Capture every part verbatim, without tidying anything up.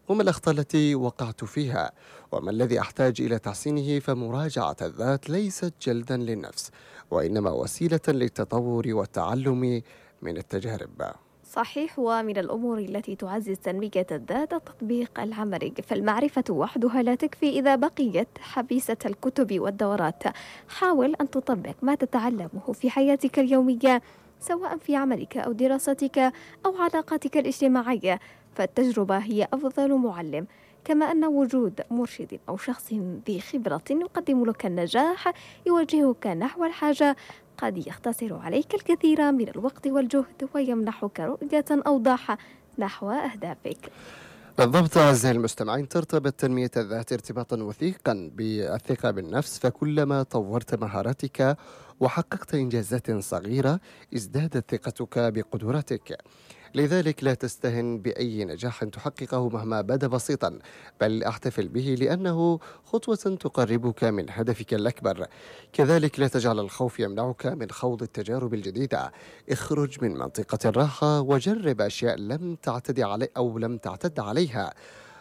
وما الأخطاء التي وقعت فيها، وما الذي أحتاج إلى تحسينه. فمراجعة الذات ليست جلدا للنفس، وإنما وسيلة للتطور والتعلم من التجارب. صحيح، ومن الأمور التي تعزز تنمية الذات التطبيق العملي، فالمعرفة وحدها لا تكفي إذا بقيت حبيسة الكتب والدورات. حاول أن تطبق ما تتعلمه في حياتك اليومية، سواء في عملك أو دراستك أو علاقاتك الاجتماعية، فالتجربة هي أفضل معلم. كما أن وجود مرشد أو شخص ذي خبرة يقدم لك النجاح يوجهك نحو الحاجة قد يختصر عليك الكثير من الوقت والجهد ويمنحك رؤية أوضح نحو أهدافك. بالضبط أعزائي المستمعين، ترتبط تنمية الذات ارتباطا وثيقا بالثقة بالنفس، فكلما طورت مهاراتك وحققت إنجازات صغيرة ازدادت ثقتك بقدراتك. لذلك لا تستهن بأي نجاح تحققه مهما بدا بسيطا، بل احتفل به لأنه خطوة تقربك من هدفك الأكبر. كذلك لا تجعل الخوف يمنعك من خوض التجارب الجديدة. اخرج من منطقة الراحة وجرب أشياء لم تعتد علي أو لم تعتد عليها،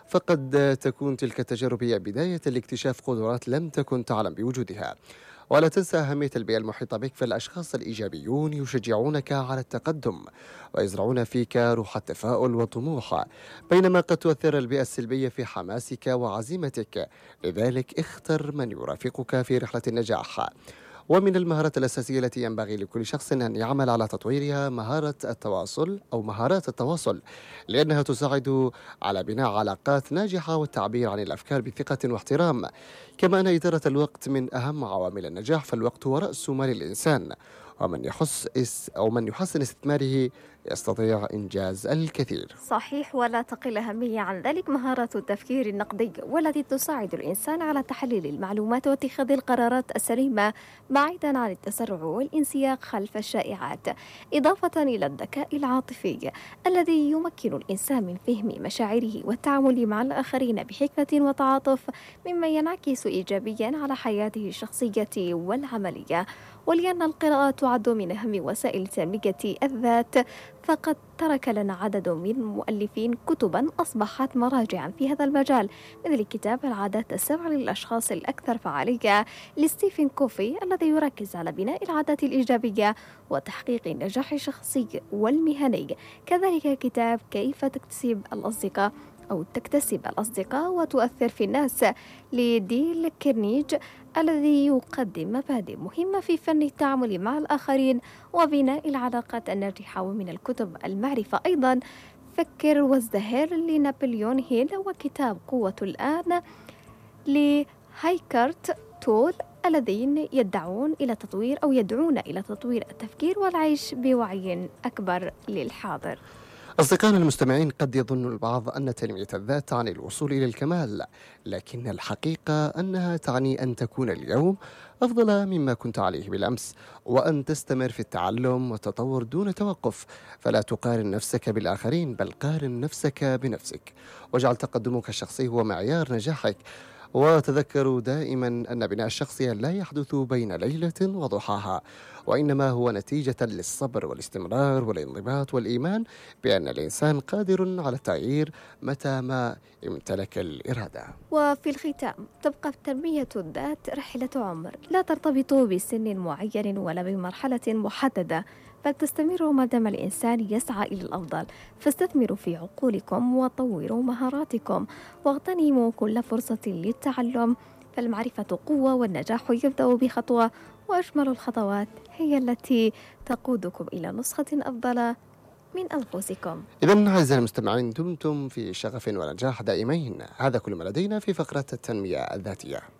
فقد تكون تلك التجارب هي بداية لاكتشاف قدرات لم تكن تعلم بوجودها. ولا تنسى أهمية البيئة المحيطة بك، فالأشخاص الإيجابيون يشجعونك على التقدم ويزرعون فيك روح التفاؤل والطموح، بينما قد تؤثر البيئة السلبية في حماسك وعزيمتك. لذلك اختر من يرافقك في رحلة النجاح. ومن المهارات الأساسية التي ينبغي لكل شخص أن يعمل على تطويرها مهارة التواصل أو مهارات التواصل، لأنها تساعد على بناء علاقات ناجحة والتعبير عن الأفكار بثقة واحترام. كما أن إدارة الوقت من أهم عوامل النجاح، فالوقت هو رأس مال الإنسان، ومن يحس اس أو من يحسن استثماره يستطيع إنجاز الكثير. صحيح، ولا تقل أهمية عن ذلك مهارة التفكير النقدي، والتي تساعد الإنسان على تحليل المعلومات واتخاذ القرارات السليمة بعيدا عن التسرع والانسياق خلف الشائعات، إضافة إلى الذكاء العاطفي الذي يمكن الإنسان من فهم مشاعره والتعامل مع الآخرين بحكمة وتعاطف، مما ينعكس إيجابيا على حياته الشخصية والعملية. ولأن القراءة تعد من أهم وسائل تنمية الذات، فقد ترك لنا عدد من المؤلفين كتبا أصبحت مراجعا في هذا المجال، مثل كتاب العادات السبع للأشخاص الأكثر فعالية لستيفن كوفي، الذي يركز على بناء العادات الإيجابية وتحقيق النجاح الشخصي والمهني. كذلك كتاب كيف تكتسب الأصدقاء أو تكتسب الأصدقاء وتؤثر في الناس لديل كيرنيج، الذي يقدم مبادئ مهمة في فن التعامل مع الآخرين وبناء العلاقات الناجحة. ومن الكتب المعرفة أيضا فكر وازدهر لنابليون هيل، وكتاب قوة الآن لهايكارت تول، الذين يدعون إلى تطوير أو يدعون إلى تطوير التفكير والعيش بوعي أكبر للحاضر. أصدقائنا المستمعين، قد يظن البعض أن تنمية الذات تعني الوصول إلى الكمال، لكن الحقيقة أنها تعني أن تكون اليوم أفضل مما كنت عليه بالأمس، وأن تستمر في التعلم والتطور دون توقف. فلا تقارن نفسك بالآخرين، بل قارن نفسك بنفسك، واجعل تقدمك الشخصي هو معيار نجاحك. وتذكروا دائما أن بناء الشخصية لا يحدث بين ليلة وضحاها، وإنما هو نتيجة للصبر والاستمرار والانضباط والإيمان بأن الإنسان قادر على التغيير متى ما امتلك الإرادة. وفي الختام، تبقى تنمية الذات رحلة عمر لا ترتبط بسن معين ولا بمرحلة محددة، بل تستمر ما دام الإنسان يسعى إلى الأفضل. فاستثمروا في عقولكم وطوروا مهاراتكم واغتنموا كل فرصة للتعلم، فالمعرفة قوة والنجاح يبدأ بخطوة، وأجمل الخطوات هي التي تقودكم إلى نسخة أفضل من أنفسكم. إذن أعزائي المستمعين، دمتم في شغف ونجاح دائمين. هذا كل ما لدينا في فقرة التنمية الذاتية.